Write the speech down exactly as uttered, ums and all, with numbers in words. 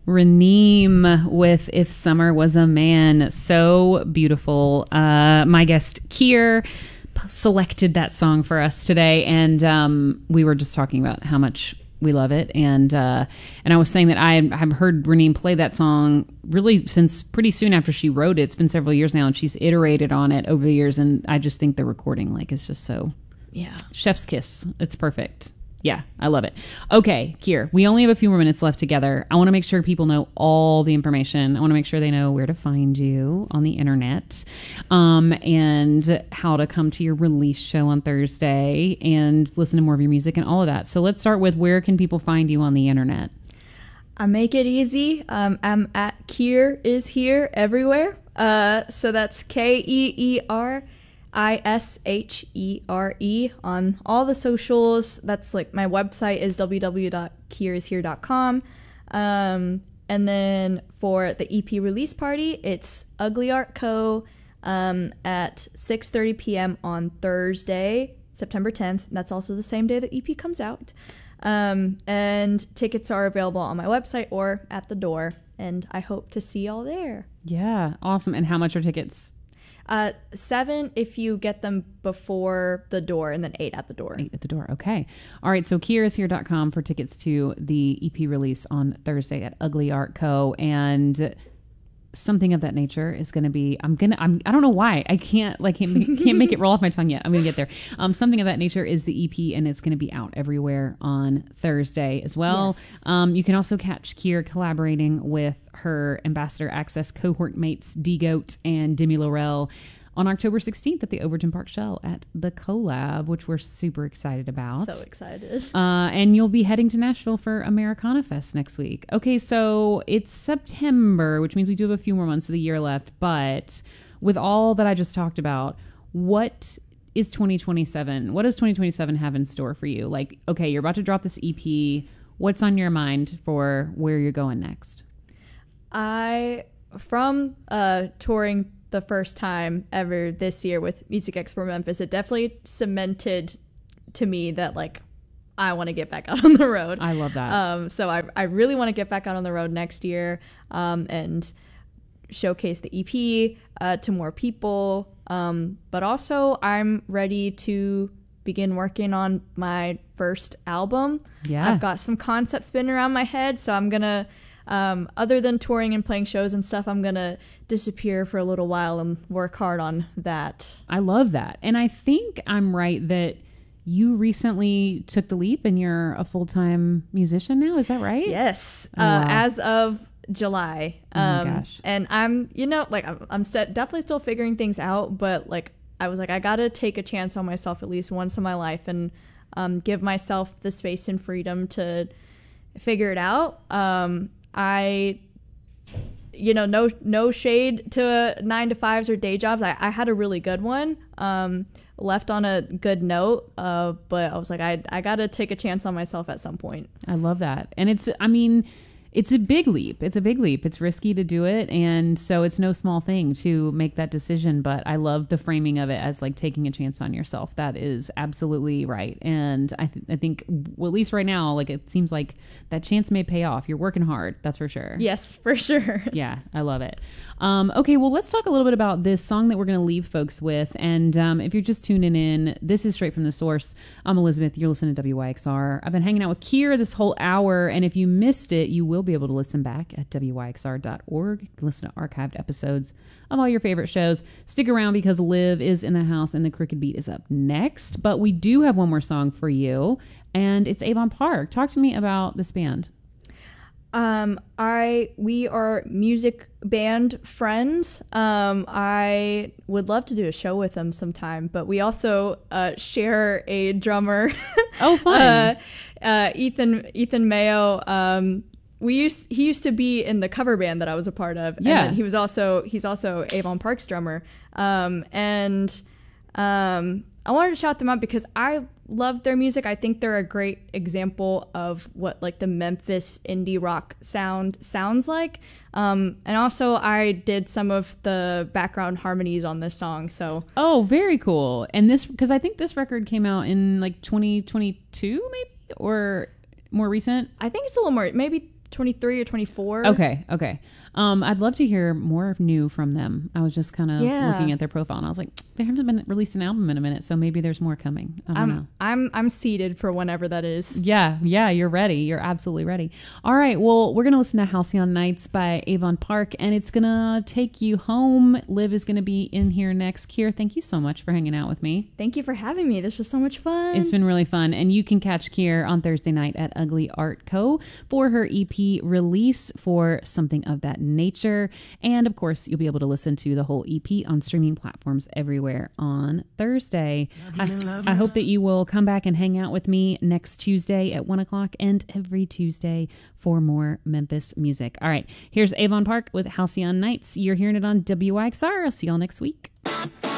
Raneem with If Summer Was a Man. So beautiful. Uh, my guest, Kier, selected that song for us today. And um, we were just talking about how much we love it. And uh, and I was saying that I have heard Raneem play that song really since pretty soon after she wrote it. It's been several years now, and she's iterated on it over the years. And I just think the recording like is just so... Yeah. Chef's kiss. It's perfect. Yeah, I love it. Okay, Kier, we only have a few more minutes left together. I want to make sure people know all the information. I want to make sure they know where to find you on the internet, um, and how to come to your release show on Thursday and listen to more of your music and all of that. So let's start with, where can people find you on the internet? I make it easy. Um, I'm at Kier is here everywhere. Uh, so that's K E E R I S H E R E on all the socials. That's like my website is w w w dot kier is here dot com. Um, and then for the E P release party, it's Ugly Art Co. Um, at six thirty p.m. on Thursday, September tenth. That's also the same day the E P comes out. Um, and tickets are available on my website or at the door. And I hope to see y'all there. Yeah, awesome. And how much are tickets? Uh, seven if you get them before the door, and then eight at the door. Eight at the door. Okay. All right. So kier is here dot com for tickets to the E P release on Thursday at Ugly Art Co. And something of that nature is going to be, I'm going to, I'm, I don't know why I can't like, can't, make- can't make it roll off my tongue yet. I'm going to get there. Um, something of that nature is the E P, and it's going to be out everywhere on Thursday as well. Yes. Um, you can also catch Kier collaborating with her Ambassador Access cohort mates, D-Goat and Demi Laurel, on October sixteenth at the Overton Park Shell at the Collab, which we're super excited about. So excited. Uh, and you'll be heading to Nashville for Americana Fest next week. Okay, so it's September, which means we do have a few more months of the year left. But with all that I just talked about, what is twenty twenty-seven? What does twenty twenty-seven have in store for you? Like, okay, you're about to drop this E P. What's on your mind for where you're going next? I, from uh, touring the first time ever this year with Music Expo Memphis, it definitely cemented to me that like I want to get back out on the road. I love that. Um, so I I really want to get back out on the road next year, um, and showcase the E P uh, to more people. Um, but also I'm ready to begin working on my first album. Yeah, I've got some concepts spinning around my head, so I'm gonna. Um, other than touring and playing shows and stuff, I'm going to disappear for a little while and work hard on that. I love that. And I think I'm right that you recently took the leap and you're a full-time musician now. Is that right? Yes. Oh, uh, wow. As of July. Oh my Um, gosh. and I'm, you know, like I'm, I'm st- definitely still figuring things out, but like I was like, I got to take a chance on myself at least once in my life and um, give myself the space and freedom to figure it out. Um, I, you know, no no shade to nine to fives or day jobs. I, I had a really good one, um, left on a good note, uh, but I was like, I, I got to take a chance on myself at some point. I love that. And it's, I mean, it's a big leap. It's a big leap. It's risky to do it. And so it's no small thing to make that decision. But I love the framing of it as like taking a chance on yourself. That is absolutely right. And I, th- I think, well, at least right now, like it seems like that chance may pay off. You're working hard. That's for sure. Yes, for sure. Yeah, I love it. Um, okay, well, let's talk a little bit about this song that we're going to leave folks with. And um, if you're just tuning in, this is Straight from the Source. I'm Elizabeth. You're listening to W Y X R. I've been hanging out with Kier this whole hour. And if you missed it, you will be able to listen back at W Y X R dot org. You can listen to archived episodes of all your favorite shows. Stick around because Liv is in the house and the Crooked Beat is up next. But we do have one more song for you, and it's Avon Park. Talk to me about this band. Um, I we are music band friends. Um, I would love to do a show with them sometime, but we also uh, share a drummer. Oh, fun! uh, uh, Ethan Ethan Mayo. Um, we used he used to be in the cover band that I was a part of. Yeah, and then he was also he's also Avon Park's drummer. Um, and um, I wanted to shout them out because I love their music. I think they're a great example of what like the Memphis indie rock sound sounds like. Um, and also I did some of the background harmonies on this song. So oh, very cool. And this, because I think this record came out in like twenty twenty-two maybe, or more recent. I think it's a little more, maybe twenty-three or twenty-four. Okay, okay. Um, I'd love to hear more new from them. I was just kind of Yeah. looking at their profile, and I was like, they haven't been released an album in a minute, so maybe there's more coming. I don't I'm know. I'm I'm seated for whenever that is. Yeah, yeah, you're ready. You're absolutely ready. All right, well, we're going to listen to Halcyon Nights by Avon Park, and it's going to take you home. Liv is going to be in here next. Kier, thank you so much for hanging out with me. Thank you for having me. This was so much fun. It's been really fun, and you can catch Kier on Thursday night at Ugly Art Co. for her E P release for Something of That Nature. And of course, you'll be able to listen to the whole E P on streaming platforms everywhere on Thursday. I, I hope that you will come back and hang out with me next Tuesday at one o'clock and every Tuesday for more Memphis music. All right, here's Avon Park with Halcyon Nights. You're hearing it on W I X R. I'll see y'all next week.